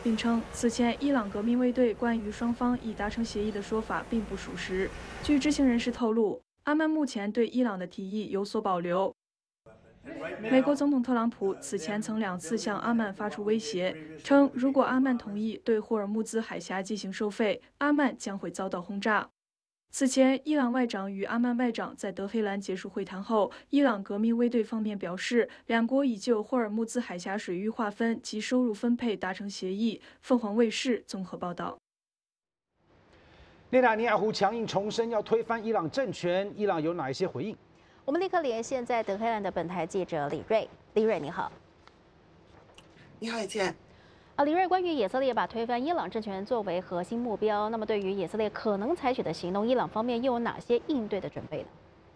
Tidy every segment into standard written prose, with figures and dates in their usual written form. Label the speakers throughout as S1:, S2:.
S1: 并称此前伊朗革命卫队关于双方已达成协议的说法并不属实。据知情人士透露，阿曼目前对伊朗的提议有所保留。美国总统特朗普此前曾2次向阿曼发出威胁，称如果阿曼同意对霍尔木兹海峡进行收费，阿曼将会遭到轰炸。此前，伊朗外长与阿曼外长在德黑兰结束会谈后，伊朗革命卫队方面表示，两国已就霍尔木兹海峡水域划分及收入分配达成协议。凤凰卫视综合报道。
S2: 内塔尼亚胡强硬重申要推翻伊朗政权，伊朗有哪一些回应？
S3: 我们立刻连线在德黑兰的本台记者李瑞。李瑞，你好。
S4: 你好，以倩。
S3: 李瑞，关于以色列把推翻伊朗政权作为核心目标，那么对于以色列可能采取的行动，伊朗方面又有哪些应对的准备呢？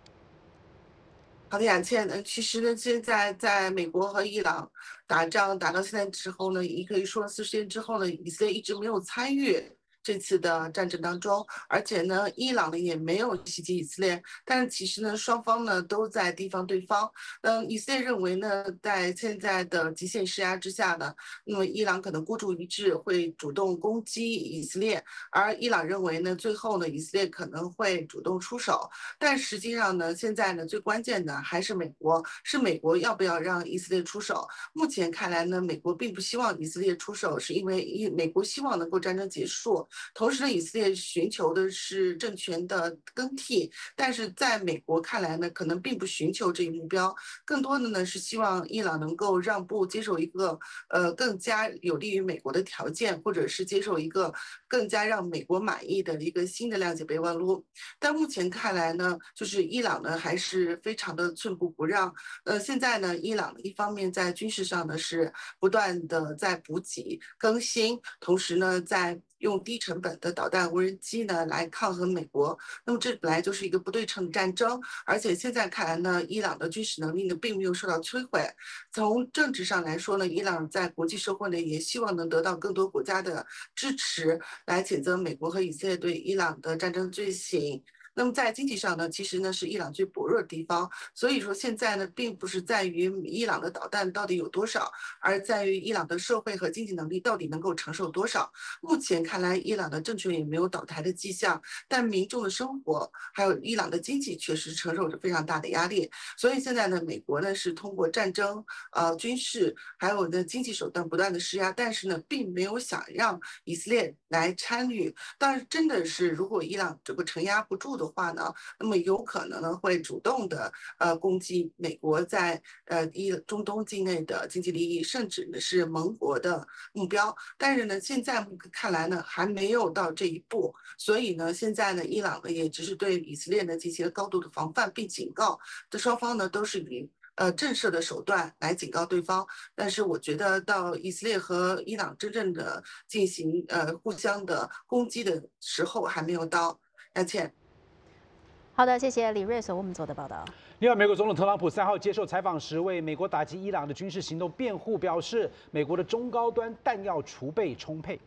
S4: 好的，雅倩，其实呢，现在在美国和伊朗打仗打到现在之后呢，也可以说40天之后呢，以色列一直没有参与这次的战争当中，而且呢，伊朗呢也没有袭击以色列，但是其实呢，双方呢都在提防对方。以色列认为呢，在现在的极限施压之下呢，那么伊朗可能孤注一掷，会主动攻击以色列，而伊朗认为呢，最后呢，以色列可能会主动出手。但实际上呢，现在呢，最关键的还是美国，是美国要不要让以色列出手。目前看来呢，美国并不希望以色列出手，是因为美国希望能够战争结束。同时呢，以色列寻求的是政权的更替，但是在美国看来呢，可能并不寻求这一目标，更多的呢是希望伊朗能够让步，接受一个更加有利于美国的条件，或者是接受一个更加让美国满意的一个新的谅解备忘录。但目前看来呢，就是伊朗呢还是非常的寸步不让。现在呢，伊朗一方面在军事上呢是不断的在补给更新，同时呢在用低成本的导弹无人机呢来抗衡美国。那么这本来就是一个不对称的战争，而且现在看来呢，伊朗的军事能力呢并没有受到摧毁。从政治上来说呢，伊朗在国际社会呢也希望能得到更多国家的支持，来谴责美国和以色列对伊朗的战争罪行。那么在经济上呢，其实呢是伊朗最薄弱的地方，所以说现在呢，并不是在于伊朗的导弹到底有多少，而在于伊朗的社会和经济能力到底能够承受多少。目前看来，伊朗的政权也没有倒台的迹象，但民众的生活还有伊朗的经济确实承受着非常大的压力。所以现在呢，美国呢是通过战争、军事还有呢经济手段不断的施压，但是呢，并没有想让以色列来参与。但是真的是，如果伊朗这个承压不住的话呢，那么有可能呢会主动的攻击美国在中东境内的经济利益，甚至呢是盟国的目标。但是呢，现在看来呢还没有到这一步，所以呢，现在呢伊朗呢也只是对以色列呢进行了高度的防范并警告，这双方呢都是以震慑的手段来警告对方。但是我觉得到以色列和伊朗真正的进行互相的攻击的时候还没有到。亚倩。
S3: 好的，谢谢李瑞所为我们做的报道。
S2: 另外，美国总统特朗普3号接受采访时，为美国打击伊朗的军事行动辩护，表示美国的中高端弹药储备充沛。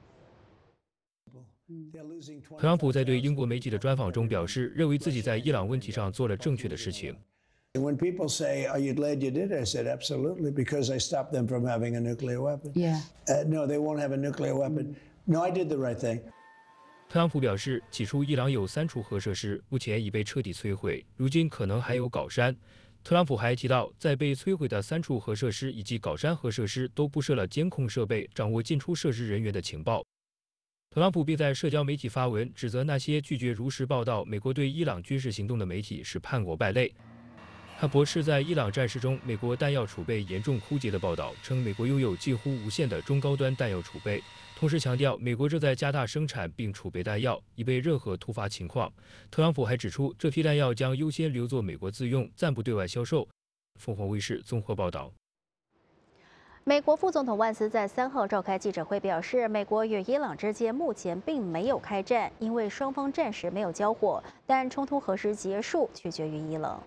S5: 特朗普在对英国媒体的专访中表示，认为自己在伊朗问题上做了正确的事情。
S6: When people say, "Are you glad you did it?" I said, "Absolutely, because I stopped them from having a nuclear weapon."
S7: Yeah.
S6: No, they won't have a nuclear weapon. No, I did the right thing.
S5: 特朗普表示，起初伊朗有3处核设施，目前已被彻底摧毁，如今可能还有镐山。特朗普还提到，在被摧毁的3处核设施以及镐山核设施都布设了监控设备，掌握进出设施人员的情报。特朗普并在社交媒体发文，指责那些拒绝如实报道美国对伊朗军事行动的媒体是叛国败类。他驳斥在伊朗战事中美国弹药储备严重枯竭的报道，称美国拥有近乎无限的中高端弹药储备。同时强调，美国正在加大生产并储备弹药，以备任何突发情况。特朗普还指出，这批弹药将优先留作美国自用，暂不对外销售。凤凰卫视综合报道。
S3: 美国副总统万斯在3号召开记者会，表示美国与伊朗之间目前并没有开战，因为双方暂时没有交火，但冲突何时结束取决于伊朗。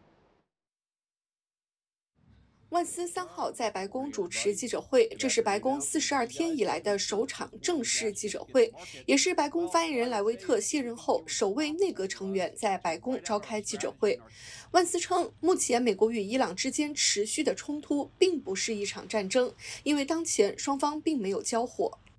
S8: 万斯3号在白宫主持记者会，这是白宫42天以来的首场正式记者会，也是白宫发言人莱维特卸任后首位内阁成员在白宫召开记者会。万斯称，目前美国与伊朗之间持续的冲突并不是一场战争，因为当前双方并没有交火。